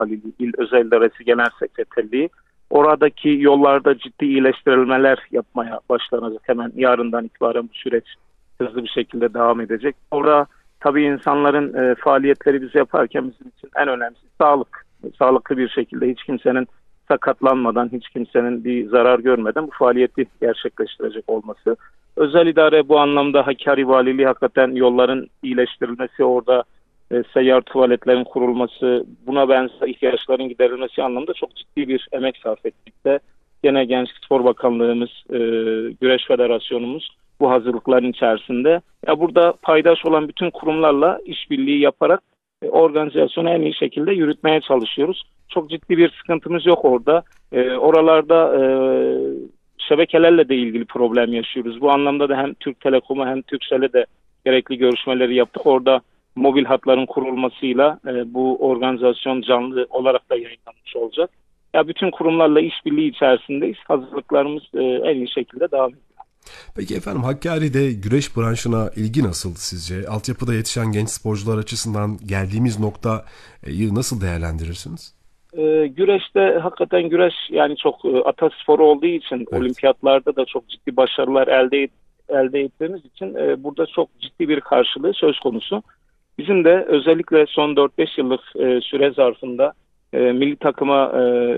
Valiliği, İl Özel İdaresi Genel Sekreterliği. Oradaki yollarda ciddi iyileştirilmeler yapmaya başlanacak. Hemen yarından itibaren bu süreç hızlı bir şekilde devam edecek. Orada tabii insanların faaliyetleri biz yaparken bizim için en önemlisi sağlık. Sağlıklı bir şekilde hiç kimsenin sakatlanmadan, hiç kimsenin bir zarar görmeden bu faaliyeti gerçekleştirecek olması. Özel idare bu anlamda Hakkari Valiliği hakikaten yolların iyileştirilmesi, orada seyyar tuvaletlerin kurulması, buna benzer ihtiyaçların giderilmesi anlamında çok ciddi bir emek sarf etmekte. Gene Gençlik Spor Bakanlığımız, Güreş Federasyonumuz bu hazırlıkların içerisinde. Ya burada paydaş olan bütün kurumlarla işbirliği yaparak organizasyonu en iyi şekilde yürütmeye çalışıyoruz. Çok ciddi bir sıkıntımız yok orada. Oralarda şebekelerle de ilgili problem yaşıyoruz. Bu anlamda da hem Türk Telekom'a hem Turkcell'e de gerekli görüşmeleri yaptık. Orada mobil hatların kurulmasıyla bu organizasyon canlı olarak da yayınlanmış olacak. Ya bütün kurumlarla işbirliği içerisindeyiz. Hazırlıklarımız en iyi şekilde devam ediyor. Peki efendim, Hakkari'de güreş branşına ilgi nasıl sizce? Altyapıda yetişen genç sporcular açısından geldiğimiz noktayı nasıl değerlendirirsiniz? Güreşte hakikaten güreş yani çok atasporu olduğu için evet. Olimpiyatlarda da çok ciddi başarılar elde ettiğimiz için burada çok ciddi bir karşılığı söz konusu. Bizim de özellikle son 4-5 yıllık süre zarfında milli takıma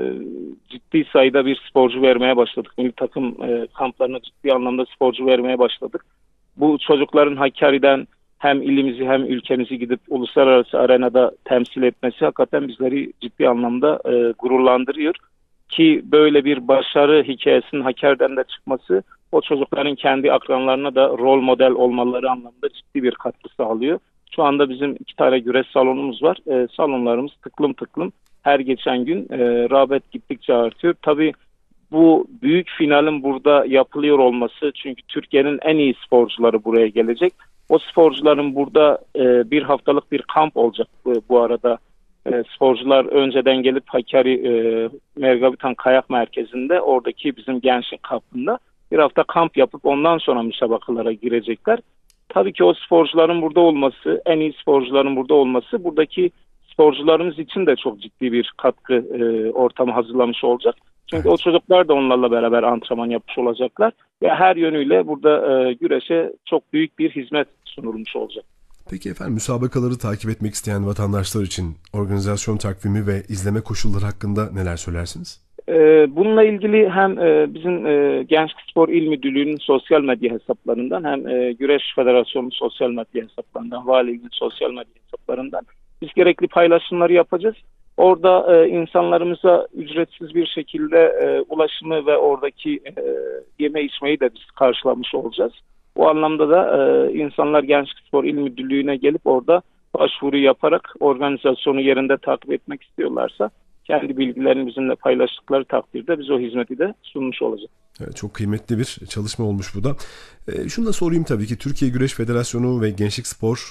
ciddi sayıda bir sporcu vermeye başladık. Milli takım kamplarına ciddi anlamda sporcu vermeye başladık. Bu çocukların Hakkari'den hem ilimizi hem ülkemizi gidip uluslararası arenada temsil etmesi hakikaten bizleri ciddi anlamda gururlandırıyor. Ki böyle bir başarı hikayesinin Hakkari'den de çıkması o çocukların kendi akranlarına da rol model olmaları anlamında ciddi bir katkı sağlıyor. Şu anda bizim 2 tane güreş salonumuz var. Salonlarımız tıklım tıklım. Her geçen gün rağbet gittikçe artıyor. Tabii bu büyük finalin burada yapılıyor olması, çünkü Türkiye'nin en iyi sporcuları buraya gelecek. O sporcuların burada bir haftalık bir kamp olacak bu arada. Sporcular önceden gelip Hakkari Mergabitan Kayak Merkezi'nde oradaki bizim gençlik kampında bir hafta kamp yapıp ondan sonra müsabakalara girecekler. Tabii ki o sporcuların burada olması, en iyi sporcuların burada olması buradaki sporcularımız için de çok ciddi bir katkı ortamı hazırlamış olacak. Çünkü o çocuklar da onlarla beraber antrenman yapmış olacaklar. Ve her yönüyle burada güreşe çok büyük bir hizmet sunulmuş olacak. Peki efendim, müsabakaları takip etmek isteyen vatandaşlar için organizasyon takvimi ve izleme koşulları hakkında neler söylersiniz? Bununla ilgili hem bizim Gençlik Spor İl Müdürlüğü'nün sosyal medya hesaplarından hem Güreş Federasyonu sosyal medya hesaplarından, valiliğin sosyal medya hesaplarından biz gerekli paylaşımları yapacağız. Orada insanlarımıza ücretsiz bir şekilde ulaşımı ve oradaki yeme içmeyi de biz karşılamış olacağız. Bu anlamda da insanlar Gençlik Spor İl Müdürlüğü'ne gelip orada başvuru yaparak organizasyonu yerinde takip etmek istiyorlarsa kendi bilgilerini bizimle paylaştıkları takdirde biz o hizmeti de sunmuş olacağız. Evet, çok kıymetli bir çalışma olmuş bu da. Şunu da sorayım tabii ki, Türkiye Güreş Federasyonu ve Gençlik Spor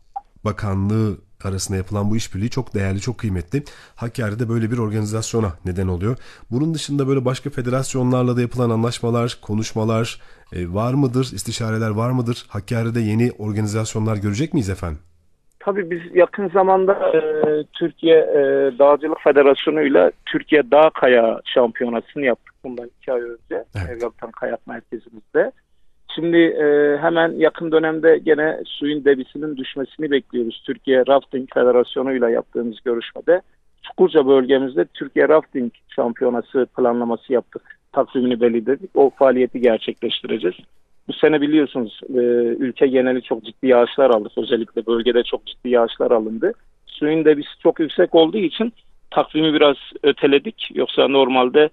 Bakanlığı arasında yapılan bu işbirliği çok değerli, çok kıymetli. Hakkari'de böyle bir organizasyona neden oluyor. Bunun dışında böyle başka federasyonlarla da yapılan anlaşmalar, konuşmalar var mıdır? İstişareler var mıdır? Hakkari'de yeni organizasyonlar görecek miyiz efendim? Tabii biz yakın zamanda Türkiye Dağcılık Federasyonu ile Türkiye Dağ Kayağı Şampiyonası'nı yaptık bundan 2 ay önce. Mergabitan Kayak Merkezimizde. Şimdi hemen yakın dönemde gene suyun debisinin düşmesini bekliyoruz. Türkiye Rafting Federasyonu ile yaptığımız görüşmede Çukurca bölgemizde Türkiye Rafting Şampiyonası planlaması yaptık. Takvimini belirledik. O faaliyeti gerçekleştireceğiz. Bu sene biliyorsunuz ülke geneli çok ciddi yağışlar aldık. Özellikle bölgede çok ciddi yağışlar alındı. Suyun debisi çok yüksek olduğu için takvimi biraz öteledik. Yoksa normalde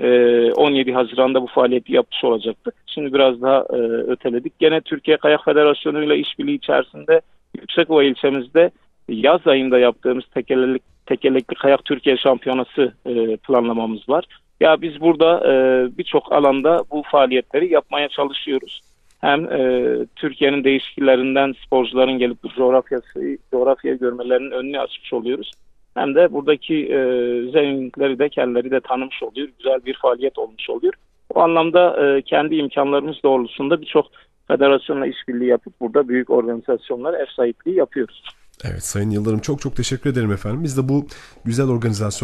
17 Haziran'da bu faaliyeti yapmış olacaktık. Şimdi biraz daha öteledik. Gene Türkiye Kayak Federasyonu ile işbirliği içerisinde Yüksekova ilçemizde yaz ayında yaptığımız tekerlekli kayak Türkiye Şampiyonası planlamamız var. Ya biz burada birçok alanda bu faaliyetleri yapmaya çalışıyoruz. Hem Türkiye'nin değişik illerinden sporcuların gelip bu coğrafyayı görmelerinin önünü açmış oluyoruz. Hem de buradaki zenginlikleri de kendileri de tanımış oluyor. Güzel bir faaliyet olmuş oluyor. O anlamda kendi imkanlarımız doğrultusunda birçok federasyonla işbirliği yapıp burada büyük organizasyonlara ev sahipliği yapıyoruz. Evet Sayın Yıldırım, çok çok teşekkür ederim efendim. Biz de bu güzel organizasyon